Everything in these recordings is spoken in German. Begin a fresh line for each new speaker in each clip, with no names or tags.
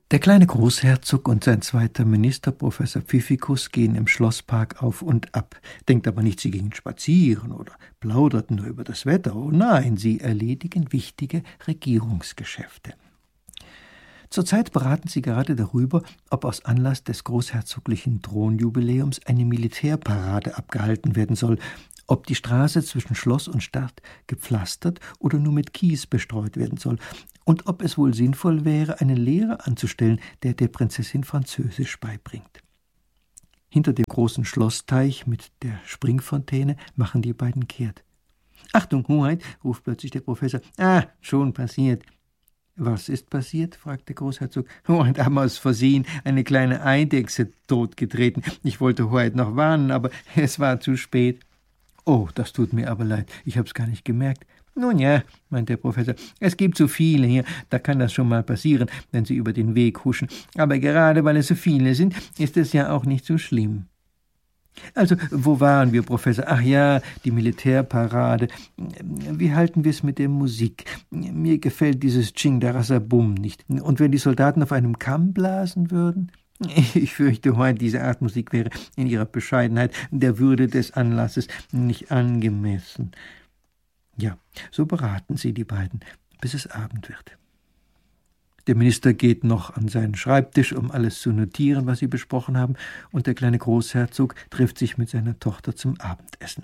Der kleine Großherzog und sein zweiter Minister, Professor Pfiffikus, gehen im Schlosspark auf und ab. Denkt aber nicht, sie gingen spazieren oder plauderten nur über das Wetter. Oh nein, sie erledigen wichtige Regierungsgeschäfte. Zurzeit beraten sie gerade darüber, ob aus Anlass des großherzoglichen Thronjubiläums eine Militärparade abgehalten werden soll, ob die Straße zwischen Schloss und Stadt gepflastert oder nur mit Kies bestreut werden soll und ob es wohl sinnvoll wäre, einen Lehrer anzustellen, der Prinzessin Französisch beibringt. Hinter dem großen Schlossteich mit der Springfontäne machen die beiden kehrt. »Achtung, Hoheit«, ruft plötzlich der Professor. »Schon passiert.« »Was ist passiert?« fragt der Großherzog. »Hoheit, haben aus Versehen eine kleine Eidechse totgetreten. Ich wollte Hoheit noch warnen, aber es war zu spät.« »Oh, das tut mir aber leid. Ich hab's gar nicht gemerkt.« »Nun ja«, meint der Professor, »es gibt so viele hier, da kann das schon mal passieren, wenn sie über den Weg huschen. Aber gerade weil es so viele sind, ist es ja auch nicht so schlimm.« »Also, wo waren wir, Professor? Ach ja, die Militärparade. Wie halten wir es mit der Musik? Mir gefällt dieses Tsching-Darassa-Bum nicht. Und wenn die Soldaten auf einem Kamm blasen würden?« »Ich fürchte, heute diese Art Musik wäre in ihrer Bescheidenheit der Würde des Anlasses nicht angemessen.« Ja, so beraten sie die beiden, bis es Abend wird. Der Minister geht noch an seinen Schreibtisch, um alles zu notieren, was sie besprochen haben, und der kleine Großherzog trifft sich mit seiner Tochter zum Abendessen.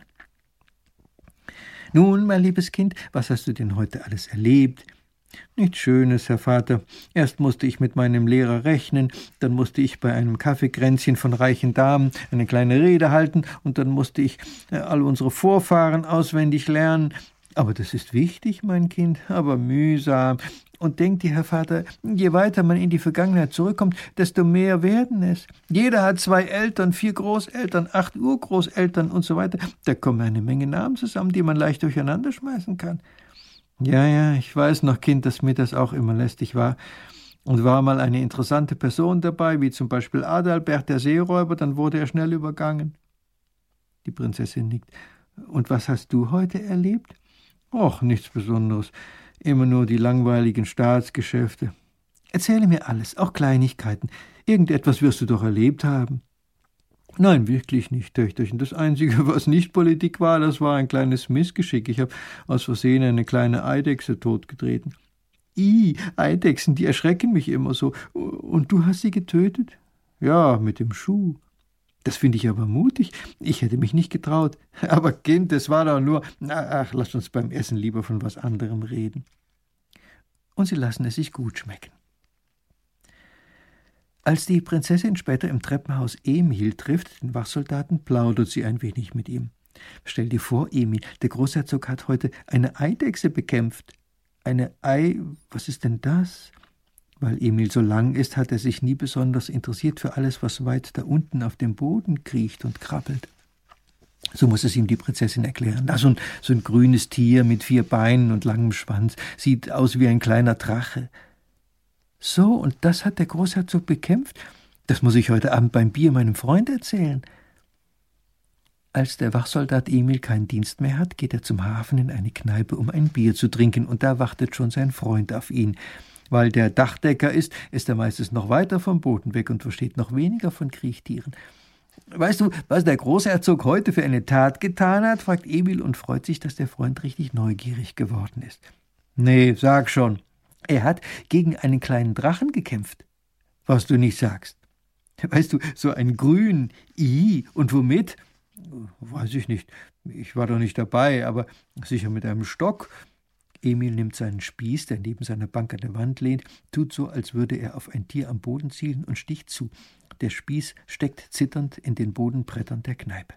»Nun, mein liebes Kind, was hast du denn heute alles erlebt?« »Nichts Schönes, Herr Vater. Erst musste ich mit meinem Lehrer rechnen, dann musste ich bei einem Kaffeekränzchen von reichen Damen eine kleine Rede halten und dann musste ich all unsere Vorfahren auswendig lernen. Aber das ist wichtig, mein Kind, aber mühsam. Und denkt ihr, Herr Vater, je weiter man in die Vergangenheit zurückkommt, desto mehr werden es. Jeder hat 2 Eltern, 4 Großeltern, 8 Urgroßeltern und so weiter. Da kommen eine Menge Namen zusammen, die man leicht durcheinander schmeißen kann.« »Ja, ich weiß noch, Kind, dass mir das auch immer lästig war. Und war mal eine interessante Person dabei, wie zum Beispiel Adalbert, der Seeräuber, dann wurde er schnell übergangen.« Die Prinzessin nickt. »Und was hast du heute erlebt?« »Och, nichts Besonderes. Immer nur die langweiligen Staatsgeschäfte.« »Erzähle mir alles, auch Kleinigkeiten. Irgendetwas wirst du doch erlebt haben.« »Nein, wirklich nicht, Töchterchen. Das Einzige, was nicht Politik war, das war ein kleines Missgeschick. Ich habe aus Versehen eine kleine Eidechse totgetreten.« Eidechsen, die erschrecken mich immer so. Und du hast sie getötet?« »Ja, mit dem Schuh.« »Das finde ich aber mutig. Ich hätte mich nicht getraut.« »Aber Kind, das war doch nur... Ach, lass uns beim Essen lieber von was anderem reden.« Und sie lassen es sich gut schmecken. Als die Prinzessin später im Treppenhaus Emil trifft, den Wachsoldaten, plaudert sie ein wenig mit ihm. »Stell dir vor, Emil, der Großherzog hat heute eine Eidechse bekämpft.« Was ist denn das?« Weil Emil so lang ist, hat er sich nie besonders interessiert für alles, was weit da unten auf dem Boden kriecht und krabbelt. So muss es ihm die Prinzessin erklären. So ein grünes Tier mit 4 Beinen und langem Schwanz. Sieht aus wie ein kleiner Drache. »So, und das hat der Großherzog bekämpft? Das muss ich heute Abend beim Bier meinem Freund erzählen.« Als der Wachsoldat Emil keinen Dienst mehr hat, geht er zum Hafen in eine Kneipe, um ein Bier zu trinken, und da wartet schon sein Freund auf ihn. Weil der Dachdecker ist er meistens noch weiter vom Boden weg und versteht noch weniger von Kriechtieren. »Weißt du, was der Großherzog heute für eine Tat getan hat?« fragt Emil und freut sich, dass der Freund richtig neugierig geworden ist. »Nee, sag schon.« »Er hat gegen einen kleinen Drachen gekämpft.« »Was du nicht sagst.« »Weißt du, so ein grün, und womit?« »Weiß ich nicht. Ich war doch nicht dabei, aber sicher mit einem Stock.« Emil nimmt seinen Spieß, der neben seiner Bank an der Wand lehnt, tut so, als würde er auf ein Tier am Boden zielen und sticht zu. Der Spieß steckt zitternd in den Bodenbrettern der Kneipe.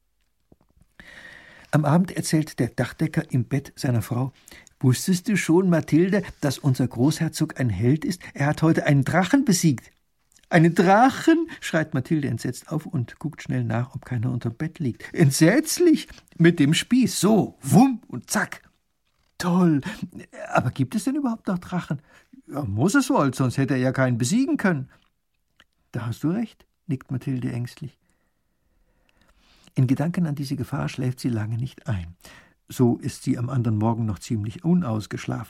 Am Abend erzählt der Dachdecker im Bett seiner Frau: »Wusstest du schon, Mathilde, dass unser Großherzog ein Held ist? Er hat heute einen Drachen besiegt.« »Einen Drachen?« schreit Mathilde entsetzt auf und guckt schnell nach, ob keiner unterm Bett liegt. »Entsetzlich! Mit dem Spieß, so, wumm und zack!« »Toll! Aber gibt es denn überhaupt noch Drachen?« »Ja, muss es wohl, sonst hätte er ja keinen besiegen können.« »Da hast du recht«, nickt Mathilde ängstlich. In Gedanken an diese Gefahr schläft sie lange nicht ein. So ist sie am anderen Morgen noch ziemlich unausgeschlafen.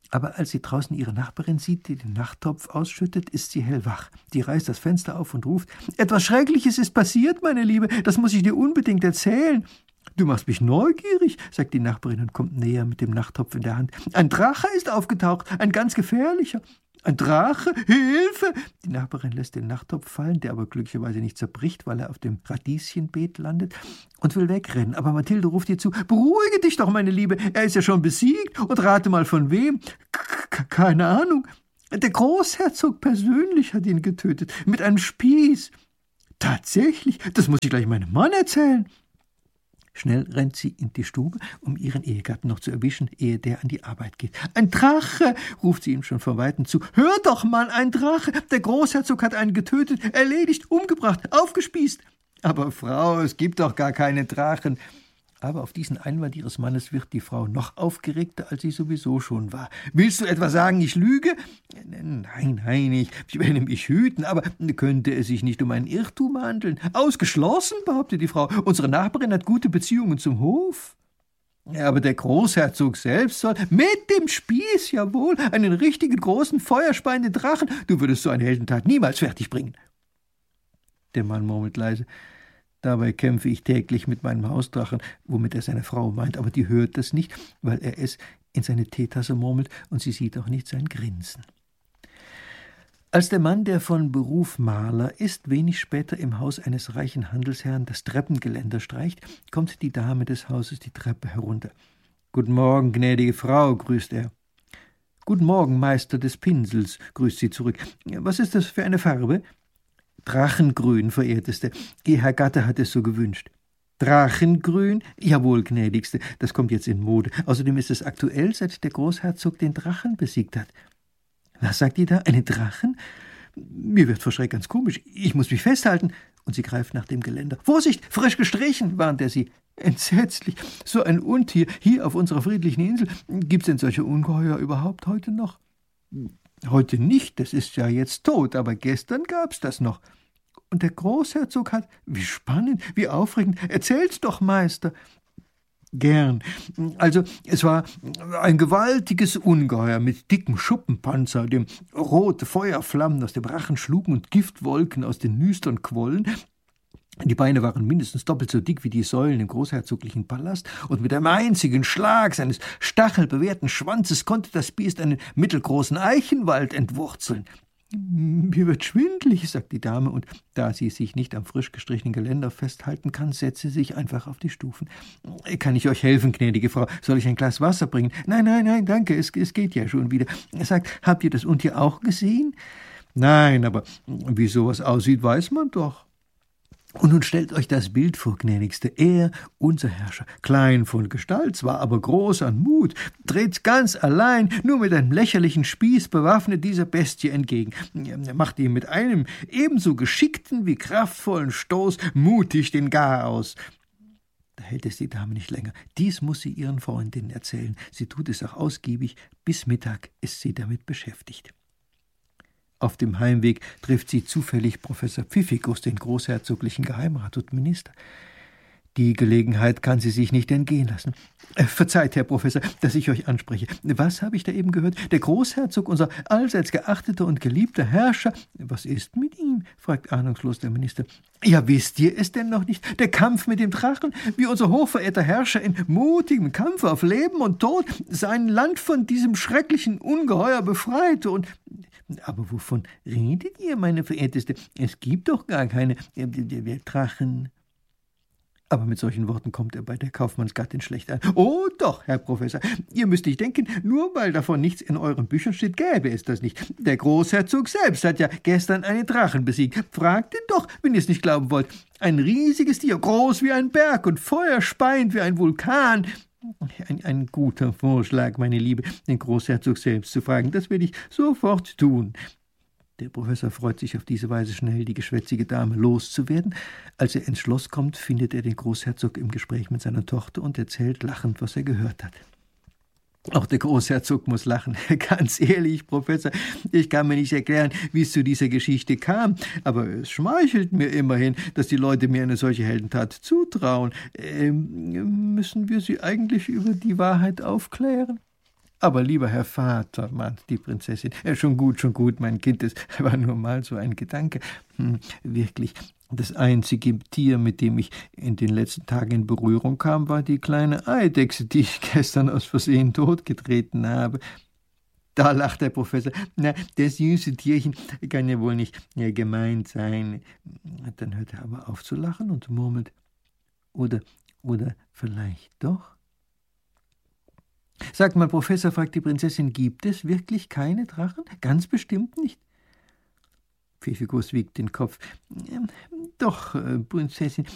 Aber als sie draußen ihre Nachbarin sieht, die den Nachttopf ausschüttet, ist sie hellwach. Die reißt das Fenster auf und ruft: »Etwas Schreckliches ist passiert, meine Liebe. Das muss ich dir unbedingt erzählen.« »Du machst mich neugierig«, sagt die Nachbarin und kommt näher mit dem Nachttopf in der Hand. »Ein Drache ist aufgetaucht, ein ganz gefährlicher.« »Ein Drache? Hilfe!« Die Nachbarin lässt den Nachttopf fallen, der aber glücklicherweise nicht zerbricht, weil er auf dem Radieschenbeet landet, und will wegrennen. Aber Mathilde ruft ihr zu: »Beruhige dich doch, meine Liebe, er ist ja schon besiegt, und rate mal von wem.« »Keine Ahnung. Der Großherzog persönlich hat ihn getötet, mit einem Spieß.« »Tatsächlich? Das muss ich gleich meinem Mann erzählen.« Schnell rennt sie in die Stube, um ihren Ehegatten noch zu erwischen, ehe der an die Arbeit geht. »Ein Drache«, ruft sie ihm schon von Weitem zu. »Hör doch mal, ein Drache! Der Großherzog hat einen getötet, erledigt, umgebracht, aufgespießt.« »Aber Frau, es gibt doch gar keine Drachen.« Aber auf diesen Einwand ihres Mannes wird die Frau noch aufgeregter, als sie sowieso schon war. »Willst du etwa sagen, ich lüge?« Nein, ich werde mich hüten, aber könnte es sich nicht um einen Irrtum handeln? »Ausgeschlossen«, behauptet die Frau. »Unsere Nachbarin hat gute Beziehungen zum Hof.« »Aber der Großherzog selbst soll mit dem Spieß, jawohl, einen richtigen großen, feuerspeienden Drachen. Du würdest so eine Heldentat niemals fertigbringen.« Der Mann murmelt leise: »Dabei kämpfe ich täglich mit meinem Hausdrachen«, womit er seine Frau meint, aber die hört das nicht, weil er es in seine Teetasse murmelt, und sie sieht auch nicht sein Grinsen. Als der Mann, der von Beruf Maler ist, wenig später im Haus eines reichen Handelsherrn das Treppengeländer streicht, kommt die Dame des Hauses die Treppe herunter. »Guten Morgen, gnädige Frau«, grüßt er. »Guten Morgen, Meister des Pinsels«, grüßt sie zurück. »Was ist das für eine Farbe?« »Drachengrün, verehrteste. Ihr Herr Gatte hat es so gewünscht.« »Drachengrün? Jawohl, gnädigste. Das kommt jetzt in Mode. Außerdem ist es aktuell, seit der Großherzog den Drachen besiegt hat.« »Was sagt ihr da? Einen Drachen? Mir wird vor Schreck ganz komisch. Ich muss mich festhalten.« Und sie greift nach dem Geländer. »Vorsicht, frisch gestrichen«, warnt er sie. »Entsetzlich. So ein Untier hier auf unserer friedlichen Insel. Gibt's denn solche Ungeheuer überhaupt heute noch?« »Heute nicht, das ist ja jetzt tot, aber gestern gab's das noch. Und der Großherzog hat... Wie spannend, wie aufregend. Erzähl's doch, Meister.« »Gern. Also, es war ein gewaltiges Ungeheuer mit dickem Schuppenpanzer, dem rote Feuerflammen aus dem Rachen schlugen und Giftwolken aus den Nüstern quollen. Die Beine waren mindestens doppelt so dick wie die Säulen im großherzoglichen Palast, und mit einem einzigen Schlag seines stachelbewehrten Schwanzes konnte das Biest einen mittelgroßen Eichenwald entwurzeln.« »Mir wird schwindlig«, sagt die Dame, und da sie sich nicht am frisch gestrichenen Geländer festhalten kann, setzt sie sich einfach auf die Stufen. »Kann ich euch helfen, gnädige Frau? Soll ich ein Glas Wasser bringen?« Nein, danke, es geht ja schon wieder.« Er sagt: »Habt ihr das Untier auch gesehen?« »Nein, aber wie sowas aussieht, weiß man doch.« Und nun stellt euch das Bild vor, gnädigste. Er, unser Herrscher, klein von Gestalt zwar, aber groß an Mut, tritt ganz allein, nur mit einem lächerlichen Spieß bewaffnet dieser Bestie entgegen. Er macht ihm mit einem ebenso geschickten wie kraftvollen Stoß mutig den Garaus. Da hält es die Dame nicht länger. Dies muss sie ihren Freundinnen erzählen. Sie tut es auch ausgiebig. Bis Mittag ist sie damit beschäftigt. Auf dem Heimweg trifft sie zufällig Professor Pfiffikus, den großherzoglichen Geheimrat und Minister. Die Gelegenheit kann sie sich nicht entgehen lassen. »Verzeiht, Herr Professor, dass ich euch anspreche. Was habe ich da eben gehört? Der Großherzog, unser allseits geachteter und geliebter Herrscher.« »Was ist mit ihm?« fragt ahnungslos der Minister. »Ja, wisst ihr es denn noch nicht? Der Kampf mit dem Drachen, wie unser hochverehrter Herrscher in mutigem Kampf auf Leben und Tod sein Land von diesem schrecklichen Ungeheuer befreite und...« »Aber wovon redet ihr, meine Verehrteste? Es gibt doch gar keine Drachen.« Aber mit solchen Worten kommt er bei der Kaufmannsgattin schlecht an. »Oh doch, Herr Professor, ihr müsst nicht denken, nur weil davon nichts in euren Büchern steht, gäbe es das nicht. Der Großherzog selbst hat ja gestern einen Drachen besiegt. Fragt ihn doch, wenn ihr es nicht glauben wollt. Ein riesiges Tier, groß wie ein Berg und feuerspeiend wie ein Vulkan.« Ein guter Vorschlag, meine Liebe, den Großherzog selbst zu fragen. Das will ich sofort tun.« Der Professor freut sich auf diese Weise, schnell die geschwätzige Dame loszuwerden. Als er ins Schloss kommt, findet er den Großherzog im Gespräch mit seiner Tochter und erzählt lachend, was er gehört hat. Auch der Großherzog muss lachen. »Ganz ehrlich, Professor, ich kann mir nicht erklären, wie es zu dieser Geschichte kam, aber es schmeichelt mir immerhin, dass die Leute mir eine solche Heldentat zutrauen. Müssen wir sie eigentlich über die Wahrheit aufklären?« Aber lieber Herr Vater, mahnte die Prinzessin, schon gut, mein Kind, es war nur mal so ein Gedanke. Wirklich, das einzige Tier, mit dem ich in den letzten Tagen in Berührung kam, war die kleine Eidechse, die ich gestern aus Versehen totgetreten habe. Da lacht der Professor. Na, das süße Tierchen kann ja wohl nicht gemeint sein. Dann hört er aber auf zu lachen und murmelt, oder vielleicht doch? Sag mal, Professor, fragt die Prinzessin, gibt es wirklich keine Drachen? Ganz bestimmt nicht. Pfiffikus wiegt den Kopf. Doch, Prinzessin,